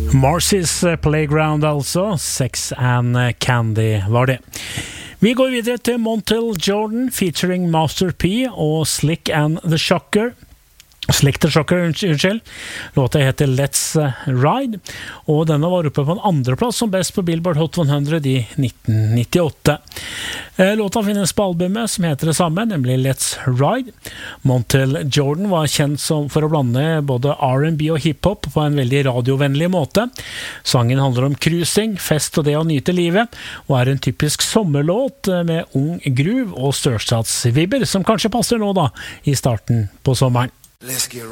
Marcy's Playground altså, Sex and Candy var det. Vi går videre til Montel Jordan featuring Master P og Slick and the Shocker. Slick the Shocker, unnskyld. Låta heter Let's Ride, og denne var oppe på en andreplass som best på Billboard Hot 100 i 1998. Låta finnes på albumet som heter det samme, nemlig Let's Ride. Montel Jordan var kjent for å blande både R&B og hiphop på en veldig radiovennlig måte. Sangen handler om cruising, fest og det å nyte livet, og er en typisk sommerlåt med ung groove og størstatsvibber, som kanskje passer nå da, i starten på sommeren. Let's get